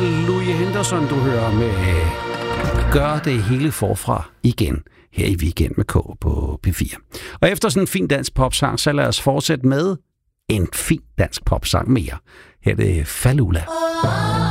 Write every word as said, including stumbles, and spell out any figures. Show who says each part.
Speaker 1: Louis Henderson, du hører med Gør det hele forfra igen her i Weekend med K på P fire. Og efter sådan en fin dansk popsang, så lad os fortsætte med en fin dansk popsang mere. Her er det Falula.